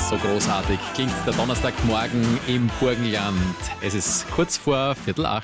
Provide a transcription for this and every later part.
So großartig klingt der Donnerstagmorgen im Burgenland. Es ist kurz vor 7:45.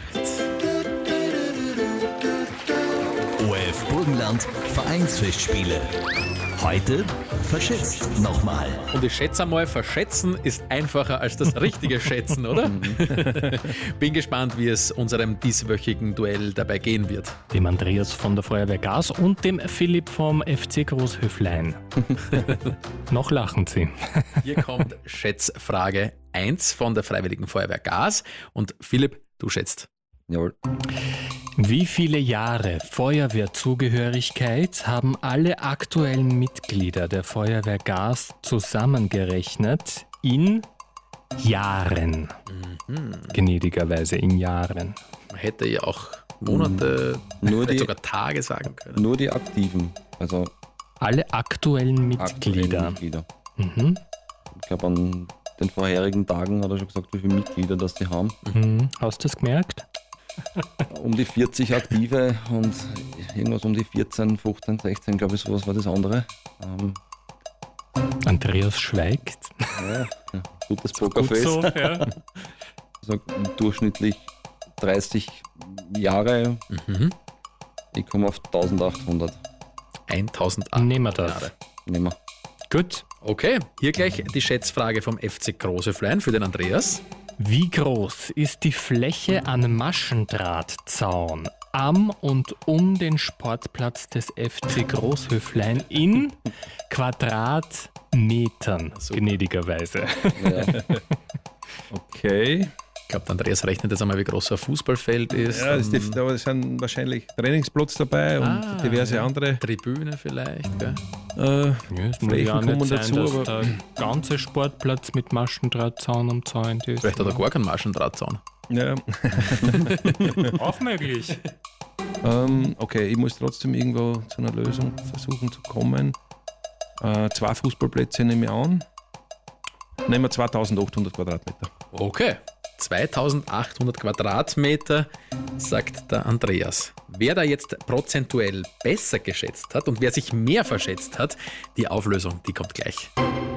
ORF Burgenland Vereinsfestspiele. Heute verschätzt nochmal. Und ich schätze einmal, verschätzen ist einfacher als das richtige Schätzen, oder? Bin gespannt, wie es unserem dieswöchigen Duell dabei gehen wird. Dem Andreas von der Feuerwehr Gas und dem Philipp vom FC Großhöflein. Noch lachen sie. Hier kommt Schätzfrage 1 von der Freiwilligen Feuerwehr Gas. Und Philipp, du schätzt. Jawohl. Wie viele Jahre Feuerwehrzugehörigkeit haben alle aktuellen Mitglieder der Feuerwehr Gas zusammengerechnet in Jahren? Gnädigerweise in Jahren. Man hätte ja auch Monate, vielleicht sogar Tage sagen können. Nur die Aktiven, also Alle aktuellen aktuellen Mitglieder. Mitglieder. Ich glaube, an den vorherigen Tagen hat er schon gesagt, wie viele Mitglieder das die haben. Hast du das gemerkt? Um die 40 Aktive und irgendwas um die 14, 15, 16, glaube ich, sowas war das andere. Andreas schweigt. Ja, gutes Gut Pokerface. so, ja. Also durchschnittlich 30 Jahre. Ich komme auf 1800. 1800 Nehmen wir das. Jahre. Nehmen wir. Gut. Okay, hier gleich die Schätzfrage vom FC Großhöflein für den Andreas. Wie groß ist die Fläche an Maschendrahtzaun am und um den Sportplatz des FC Großhöflein in Quadratmetern, gnädigerweise? Ja. Okay. Ich glaube, der Andreas rechnet jetzt einmal, wie groß so ein Fußballfeld ist. Ja, da sind wahrscheinlich Trainingsplatz dabei und diverse andere. Tribüne vielleicht, gell? Ja, es muss ja Flächen nicht kommen sein, dazu, dass aber der ganze Sportplatz mit Maschendrahtzaun umzäunt ist. Vielleicht hat er gar keinen Maschendrahtzaun. ja. Auch möglich. Okay, ich muss trotzdem irgendwo zu einer Lösung versuchen zu kommen. 2 Fußballplätze nehme ich an. Nehmen wir 2800 Quadratmeter. Okay, 2800 Quadratmeter, sagt der Andreas. Wer da jetzt prozentuell besser geschätzt hat und wer sich mehr verschätzt hat, die Auflösung, die kommt gleich.